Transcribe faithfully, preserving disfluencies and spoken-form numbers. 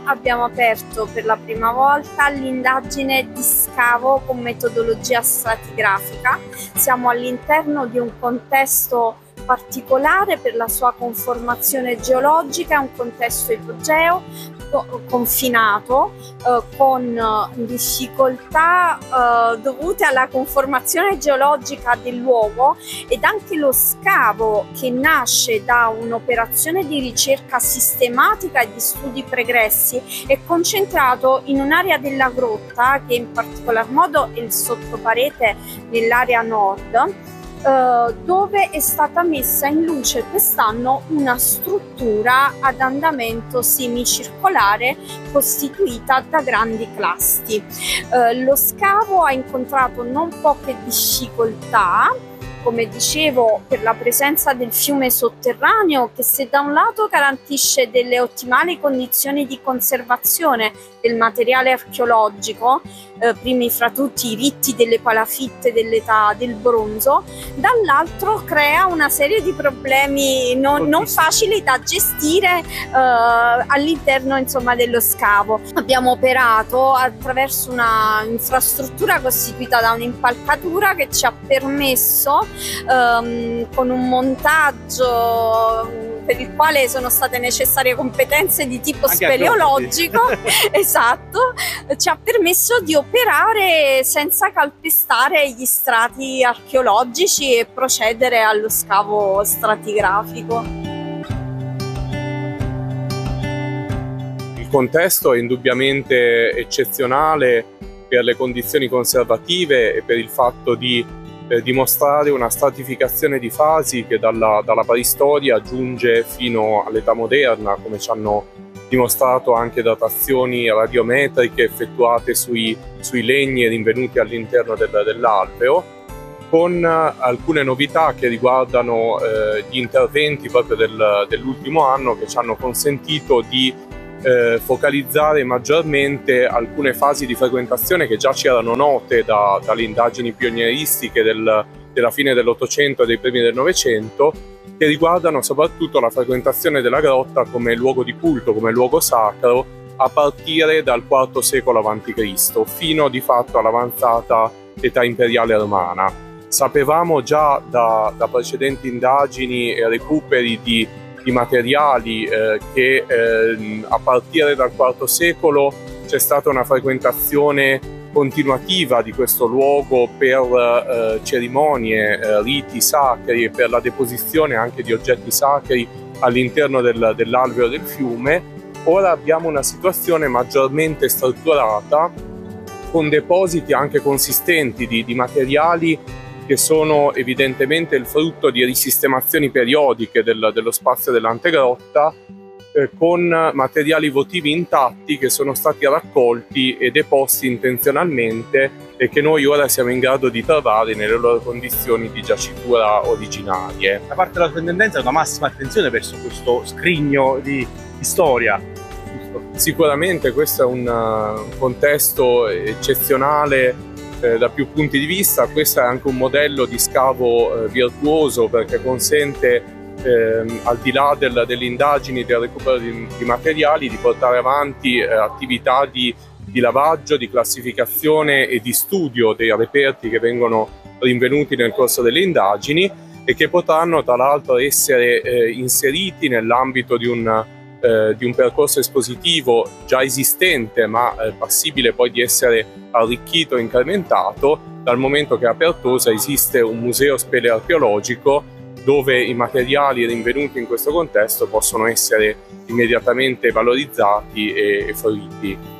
abbiamo aperto per la prima volta l'indagine di scavo con metodologia stratigrafica. Siamo all'interno di un contesto particolare per la sua conformazione geologica, è un contesto ipogeo, confinato, eh, con difficoltà eh, dovute alla conformazione geologica del luogo, ed anche lo scavo, che nasce da un'operazione di ricerca sistematica e di studi pregressi, è concentrato in un'area della grotta, che in particolar modo è il sottoparete nell'area nord, dove è stata messa in luce quest'anno una struttura ad andamento semicircolare costituita da grandi clasti. Eh, lo scavo ha incontrato non poche difficoltà, come dicevo, per la presenza del fiume sotterraneo, che se da un lato garantisce delle ottimali condizioni di conservazione del materiale archeologico, eh, primi fra tutti i ritti delle palafitte dell'età del bronzo, dall'altro crea una serie di problemi non, non facili da gestire eh, all'interno, insomma, dello scavo. Abbiamo operato attraverso una infrastruttura costituita da un'impalcatura che ci ha permesso, Um, con un montaggio per il quale sono state necessarie competenze di tipo anche speleologico, esatto, ci ha permesso di operare senza calpestare gli strati archeologici e procedere allo scavo stratigrafico. Il contesto è indubbiamente eccezionale per le condizioni conservative e per il fatto di Eh, dimostrare una stratificazione di fasi che dalla, dalla preistoria giunge fino all'età moderna, come ci hanno dimostrato anche datazioni radiometriche effettuate sui, sui legni rinvenuti all'interno del, dell'alveo, con eh, alcune novità che riguardano eh, gli interventi proprio del, dell'ultimo anno, che ci hanno consentito di Eh, focalizzare maggiormente alcune fasi di frequentazione che già ci erano note da, dalle indagini pionieristiche del, della fine dell'Ottocento e dei primi del Novecento, che riguardano soprattutto la frequentazione della grotta come luogo di culto, come luogo sacro, a partire dal quarto secolo avanti Cristo fino di fatto all'avanzata età imperiale romana. Sapevamo già da, da precedenti indagini e recuperi di di materiali eh, che eh, a partire dal quarto secolo c'è stata una frequentazione continuativa di questo luogo per eh, cerimonie, eh, riti sacri e per la deposizione anche di oggetti sacri all'interno del, dell'alveo del fiume. Ora abbiamo una situazione maggiormente strutturata, con depositi anche consistenti di, di materiali che sono evidentemente il frutto di risistemazioni periodiche del, dello spazio dell'antegrotta, eh, con materiali votivi intatti che sono stati raccolti e deposti intenzionalmente e che noi ora siamo in grado di trovare nelle loro condizioni di giacitura originarie. Da parte della Sovrintendenza una massima attenzione verso questo scrigno di, di storia. Sicuramente questo è un, un contesto eccezionale Eh, da più punti di vista. Questo è anche un modello di scavo eh, virtuoso, perché consente, eh, al di là del, delle indagini del recupero di, di materiali, di portare avanti eh, attività di, di lavaggio, di classificazione e di studio dei reperti che vengono rinvenuti nel corso delle indagini e che potranno tra l'altro essere eh, inseriti nell'ambito di un Eh, di un percorso espositivo già esistente, ma eh, passibile poi di essere arricchito e incrementato, dal momento che a Pertosa esiste un museo spelearcheologico dove i materiali rinvenuti in questo contesto possono essere immediatamente valorizzati e, e fruiti.